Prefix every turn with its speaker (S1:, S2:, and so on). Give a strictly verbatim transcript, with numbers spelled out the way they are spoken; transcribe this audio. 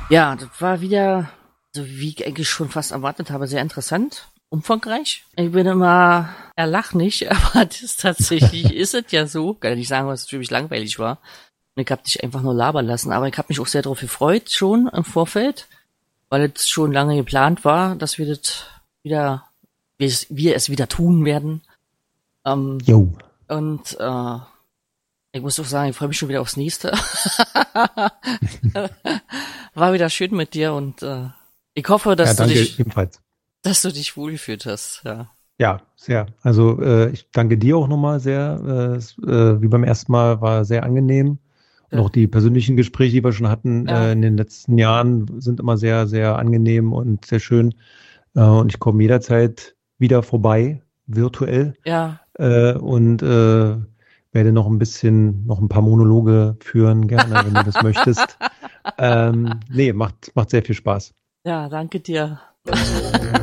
S1: Ja, das war wieder, so wie ich eigentlich schon fast erwartet habe, sehr interessant, umfangreich. Ich bin immer erlachnig, aber das tatsächlich ist es ja so. Kann ja nicht sagen, was natürlich langweilig war. Und ich habe dich einfach nur labern lassen, aber ich habe mich auch sehr darauf gefreut, schon im Vorfeld, weil es schon lange geplant war, dass wir das wieder, wir es, wir es wieder tun werden. Ähm,
S2: Jo.
S1: und äh, ich muss auch sagen, ich freue mich schon wieder aufs nächste. War wieder schön mit dir und äh, ich hoffe, dass
S2: Ja,
S1: du
S2: danke
S1: dich,
S2: ebenfalls.
S1: dass du dich wohlgefühlt hast. Ja,
S2: Ja, sehr. Also äh, ich danke dir auch nochmal sehr. Äh, es, äh, wie beim ersten Mal war sehr angenehm. Und
S1: ja,
S2: auch die persönlichen Gespräche, die wir schon hatten äh,
S1: ja.
S2: in den letzten Jahren, sind immer sehr, sehr angenehm und sehr schön. Äh, und ich komme jederzeit wieder vorbei, virtuell.
S1: Ja.
S2: Äh, und äh, werde noch ein bisschen, noch ein paar Monologe führen, gerne, wenn du das möchtest. Ähm, nee, macht, macht sehr viel Spaß.
S1: Ja, danke dir.